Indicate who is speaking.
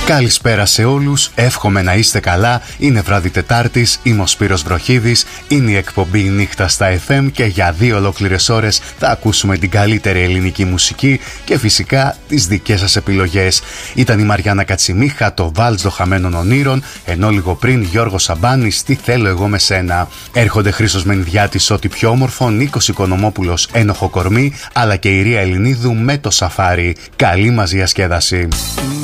Speaker 1: Καλησπέρα σε όλους, εύχομαι να είστε καλά. Είναι βράδυ Τετάρτης, είμαι ο Σπύρος Βροχίδης. Είναι η εκπομπή Νύχτα στα FM και για 2 ολόκληρες ώρες θα ακούσουμε την καλύτερη ελληνική μουσική και φυσικά τις δικές σας επιλογές. Ήταν η Μαριάννα Κατσιμίχα, το Βάλτς των Χαμένων Ονείρων, ενώ λίγο πριν Γιώργος Σαμπάνης, Τι θέλω εγώ με σένα. Έρχονται Χρήστος Μενιδιάτης, Ό,τι πιο όμορφο, Νίκος Οικονομόπουλος, Ένοχο κορμί, αλλά και η Ρία Ελληνίδου με το Σαφάρι. Καλή μας διασκέδαση.